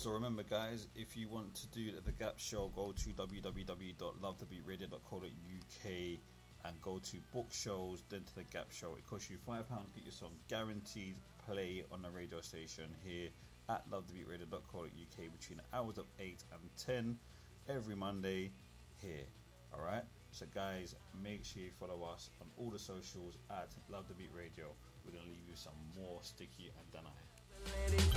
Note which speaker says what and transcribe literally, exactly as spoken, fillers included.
Speaker 1: Also, remember, guys, if you want to do the Gap Show, go to w w w dot love the beat radio dot co dot u k and go to book shows, then to the Gap Show. It costs you five pounds to get your song guaranteed play on the radio station here at love the beat radio dot co dot u k between the hours of eight and ten every Monday here. Alright? So, guys, make sure you follow us on all the socials at Love the Beat Radio. We're going to leave you some more Sticky and Danai.